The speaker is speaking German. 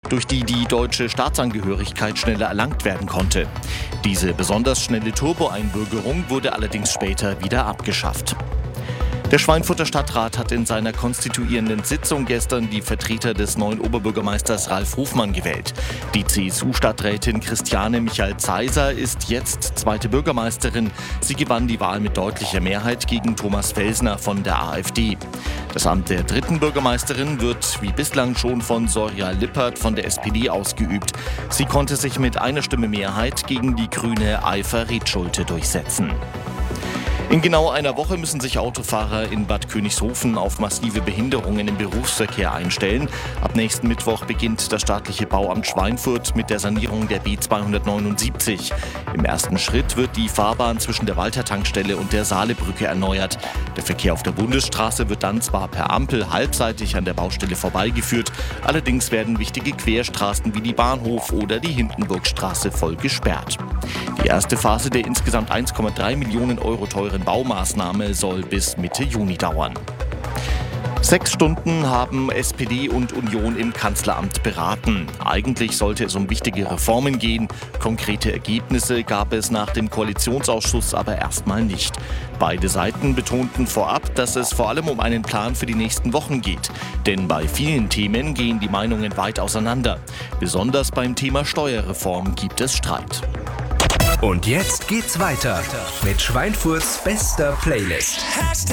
durch die die deutsche Staatsangehörigkeit schneller erlangt werden konnte. Diese besonders schnelle Turbo-Einbürgerung wurde allerdings später wieder abgeschafft. Der Schweinfurter Stadtrat hat in seiner konstituierenden Sitzung gestern die Vertreter des neuen Oberbürgermeisters Ralf Hofmann gewählt. Die CSU-Stadträtin Christiane Michael-Zaiser ist jetzt zweite Bürgermeisterin. Sie gewann die Wahl mit deutlicher Mehrheit gegen Thomas Felsner von der AfD. Das Amt der dritten Bürgermeisterin wird wie bislang schon von Sorja Lippert von der SPD ausgeübt. Sie konnte sich mit einer Stimme Mehrheit gegen die grüne Aifer Redschulte durchsetzen. In genau einer Woche müssen sich Autofahrer in Bad Königshofen auf massive Behinderungen im Berufsverkehr einstellen. Ab nächsten Mittwoch beginnt das staatliche Bauamt Schweinfurt mit der Sanierung der B279. Im ersten Schritt wird die Fahrbahn zwischen der Walter-Tankstelle und der Saalebrücke erneuert. Der Verkehr auf der Bundesstraße wird dann zwar per Ampel halbseitig an der Baustelle vorbeigeführt, allerdings werden wichtige Querstraßen wie die Bahnhof- oder die Hindenburgstraße voll gesperrt. Die erste Phase der insgesamt 1,3 Millionen Euro teuren Baumaßnahme soll bis Mitte Juni dauern. 6 Stunden haben SPD und Union im Kanzleramt beraten. Eigentlich sollte es um wichtige Reformen gehen. Konkrete Ergebnisse gab es nach dem Koalitionsausschuss aber erstmal nicht. Beide Seiten betonten vorab, dass es vor allem um einen Plan für die nächsten Wochen geht. Denn bei vielen Themen gehen die Meinungen weit auseinander. Besonders beim Thema Steuerreform gibt es Streit. Und jetzt geht's weiter mit Schweinfurts bester Playlist.